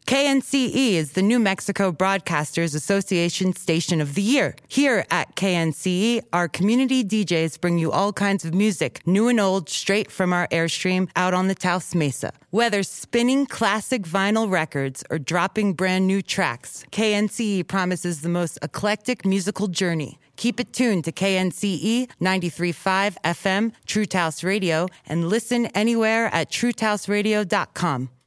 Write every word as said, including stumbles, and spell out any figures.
K N C E is the New Mexico Broadcasters Association Station of the Year. Here at K N C E, our community D Js bring you all kinds of music, new and old, straight from our airstream out on the Taos Mesa. Whether spinning classic vinyl records or dropping brand new tracks, K N C E promises the most eclectic musical journey. Keep it tuned to K N C E ninety-three point five F M, True Taos Radio, and listen anywhere at true taos radio dot com.